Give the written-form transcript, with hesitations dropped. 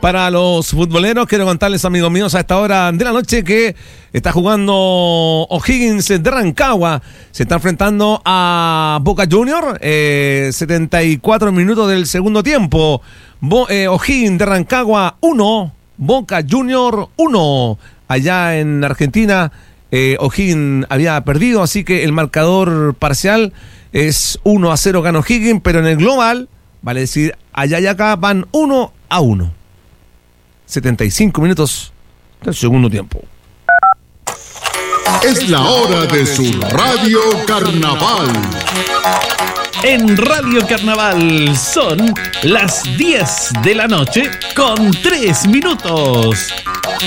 para los futboleros. Quiero contarles, amigos míos, a esta hora de la noche que está jugando O'Higgins de Rancagua. Se está enfrentando a Boca Junior, 74 minutos del segundo tiempo. O'Higgins de Rancagua 1, Boca Junior 1. Allá en Argentina, O'Higgins había perdido, así que el marcador parcial es 1-0 gana O'Higgins, pero en el global, vale decir, allá y acá van 1-1. 75 minutos del segundo tiempo. Es la hora de su Radio Carnaval. En Radio Carnaval son las 10 de la noche con 3 minutos.